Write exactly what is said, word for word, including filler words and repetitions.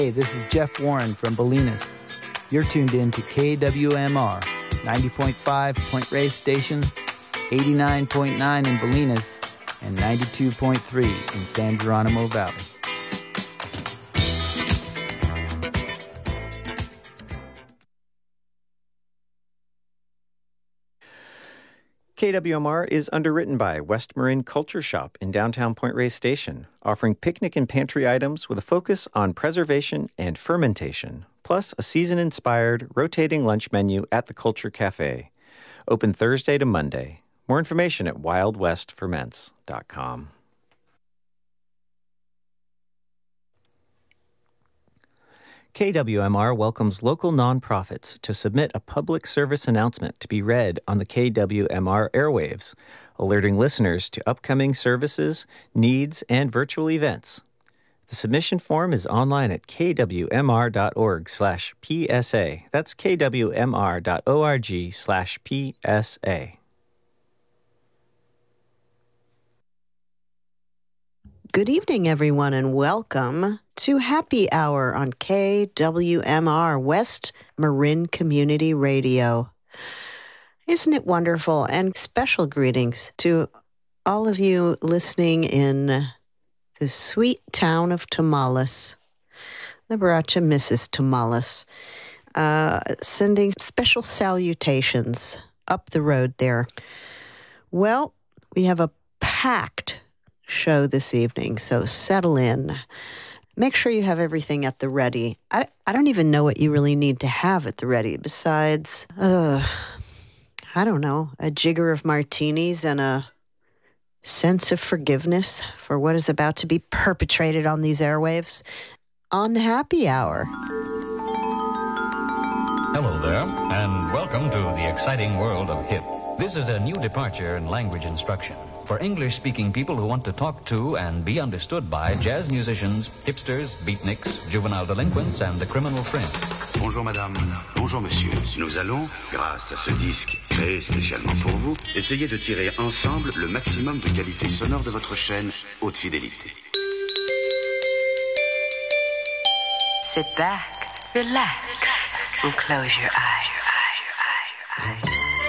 Hey, this is Jeff Warren from Bolinas. You're tuned in to K W M R, ninety point five Point Reyes Station, eighty-nine point nine in Bolinas, and ninety-two point three in San Geronimo Valley. K W M R is underwritten by West Marin Culture Shop in downtown Point Reyes Station, offering picnic and pantry items with a focus on preservation and fermentation, plus a season-inspired, rotating lunch menu at the Culture Cafe. Open Thursday to Monday. More information at wild west ferments dot com. K W M R welcomes local nonprofits to submit a public service announcement to be read on the K W M R airwaves, alerting listeners to upcoming services, needs, and virtual events. The submission form is online at k w m r dot org slash p s a. That's k w m r dot org slash p s a. Good evening, everyone, and welcome to Happy Hour on K W M R, West Marin Community Radio. Isn't it wonderful? And special greetings to all of you listening in the sweet town of Tomales. Liberace Missus Tomales. Uh, sending special salutations up the road there. Well, we have a packed show this evening, so settle in. Make sure you have everything at the ready. I, I don't even know what you really need to have at the ready besides, uh, I don't know, a jigger of martinis and a sense of forgiveness for what is about to be perpetrated on these airwaves on Happy Hour. Hello there, and welcome to the exciting world of hip. This is a new departure in language instruction for English-speaking people who want to talk to and be understood by jazz musicians, hipsters, beatniks, juvenile delinquents, and the criminal fringe. Bonjour madame, bonjour monsieur. Nous allons, grâce à ce disque créé spécialement pour vous, essayer de tirer ensemble le maximum de qualité sonore de votre chaîne haute fidélité. Sit back, relax, and close your eyes. eyes, eyes, eyes.